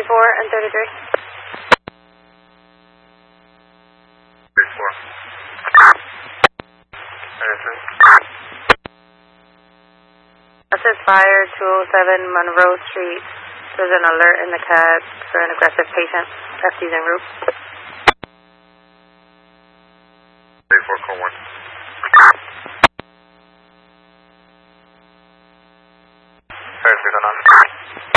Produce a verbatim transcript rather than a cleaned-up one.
twenty-four and thirty-three. thirty-four. thirty-three. This is Fire two oh seven Monroe Street. There's an alert in the cab for an aggressive patient. That's using roof. thirty-four, call one.